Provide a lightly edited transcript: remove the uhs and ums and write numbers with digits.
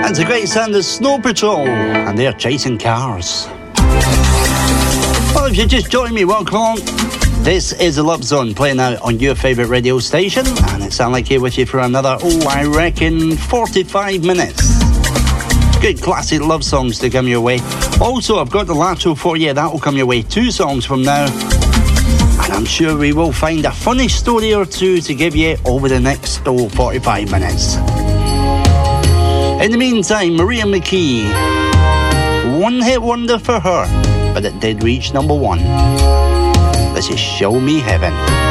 It's a great sound of Snow Patrol, and they're chasing cars. Well, if you just joined me, welcome along. This is the Love Zone playing out on your favourite radio station, and it's Alan here with you for another, I reckon 45 minutes. Good classic love songs to come your way. Also, I've got the lateral for you, that will come your way 2 songs from now. And I'm sure we will find a funny story or two to give you over the next 45 minutes. In the meantime, Maria McKee, one-hit wonder for her, but it did reach number 1. This is Show Me Heaven.